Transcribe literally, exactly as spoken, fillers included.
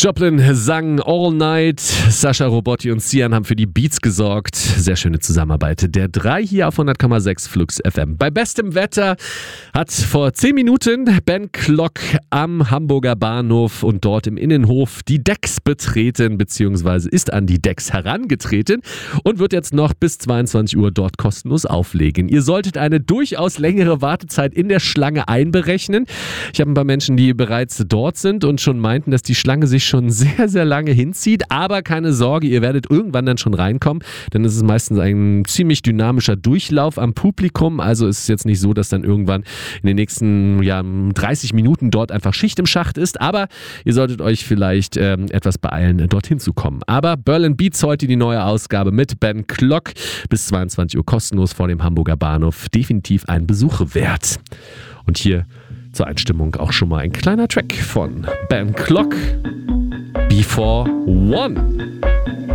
Joplin sang All Night, Sascha Robotti und Sian haben für die Beats gesorgt. Sehr schöne Zusammenarbeit. Der drei hier auf hundert Komma sechs Flux F M. Bei bestem Wetter hat vor zehn Minuten Ben Klock am Hamburger Bahnhof und dort im Innenhof die Decks betreten, beziehungsweise ist an die Decks herangetreten und wird jetzt noch bis zweiundzwanzig Uhr dort kostenlos auflegen. Ihr solltet eine durchaus längere Wartezeit in der Schlange einberechnen. Ich habe ein paar Menschen, die bereits dort sind und schon meinten, dass die Schlange sich schon sehr, sehr lange hinzieht. Aber keine Sorge, ihr werdet irgendwann dann schon reinkommen, denn es ist meistens ein ziemlich dynamischer Durchlauf am Publikum. Also ist es jetzt nicht so, dass dann irgendwann in den nächsten ja, dreißig Minuten dort einfach Schicht im Schacht ist. Aber ihr solltet euch vielleicht ähm, etwas beeilen, dorthin zu kommen. Aber Berlin Beats heute die neue Ausgabe mit Ben Klock. Bis zweiundzwanzig Uhr kostenlos vor dem Hamburger Bahnhof. Definitiv ein Besuch wert. Und hier zur Einstimmung auch schon mal ein kleiner Track von Ben Klock. Before One.